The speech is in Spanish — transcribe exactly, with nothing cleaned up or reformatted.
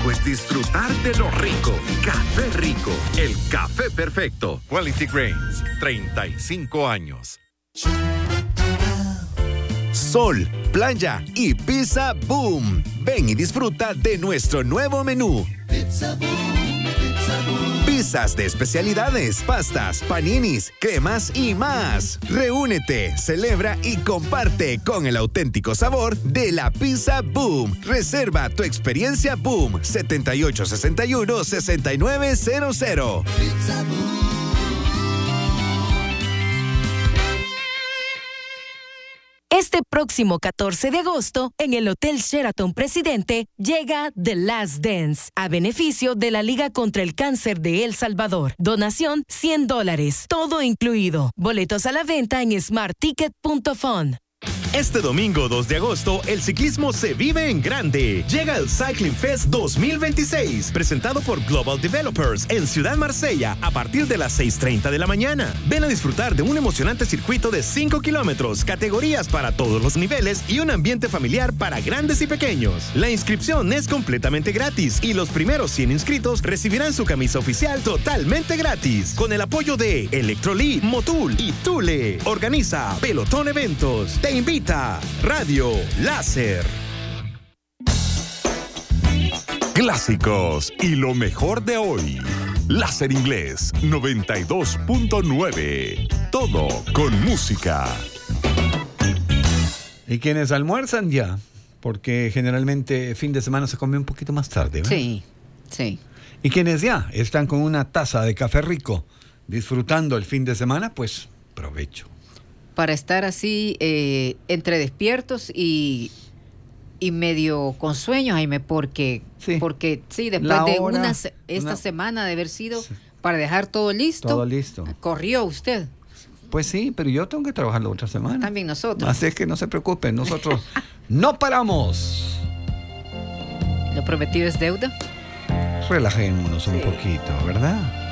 rico es disfrutar de lo rico. Café Rico, el café perfecto. Quality Grains, treinta y cinco años. Sol, playa y Pizza Boom. Ven y disfruta de nuestro nuevo menú. Pizza Boom, Pizza Boom. Pizzas de especialidades, pastas, paninis, cremas y más. Reúnete, celebra y comparte con el auténtico sabor de la Pizza Boom. Reserva tu experiencia Boom. setenta y ocho sesenta y uno, sesenta y nueve cero cero. Pizza Boom. Este próximo catorce de agosto, en el Hotel Sheraton Presidente, llega The Last Dance, a beneficio de la Liga contra el Cáncer de El Salvador. Donación cien dólares, todo incluido. Boletos a la venta en smart ticket punto fun. Este domingo dos de agosto, el ciclismo se vive en grande. Llega el Cycling Fest dos mil veintiséis, presentado por Global Developers en Ciudad Marsella a partir de las seis treinta de la mañana. Ven a disfrutar de un emocionante circuito de cinco kilómetros, categorías para todos los niveles y un ambiente familiar para grandes y pequeños. La inscripción es completamente gratis y los primeros cien inscritos recibirán su camisa oficial totalmente gratis. Con el apoyo de Electrolit, Motul y Tule. Organiza Pelotón Eventos. Te invita Radio Láser. Clásicos y lo mejor de hoy. Láser Inglés noventa y dos punto nueve. Todo con música. ¿Y quienes almuerzan ya? Porque generalmente fin de semana se come un poquito más tarde, ¿verdad? Sí, sí. ¿Y quienes ya están con una taza de café rico disfrutando el fin de semana? Pues provecho. Para estar así eh, entre despiertos y, y medio con sueño, Jaime, porque sí, porque, sí después La de hora, una esta una... semana de haber sido sí. para dejar todo listo, todo listo, corrió usted. Pues sí, pero yo tengo que trabajar la otra semana. También nosotros. Así es que no se preocupen, nosotros no paramos. Lo prometido es deuda. Relajémonos un sí. poquito, ¿verdad?